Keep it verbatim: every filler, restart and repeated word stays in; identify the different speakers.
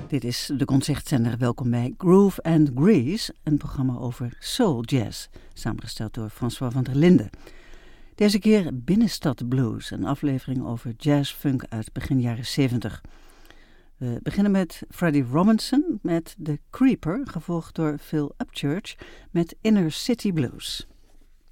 Speaker 1: Dit is de Concertzender. Welkom bij Groove and Grease, een programma over soul jazz, samengesteld door François van der Linden. Deze keer Binnenstad Blues, een aflevering over jazz-funk uit begin jaren zeventig. We beginnen met Freddie Robinson met The Creeper, gevolgd door Phil Upchurch met Inner City Blues.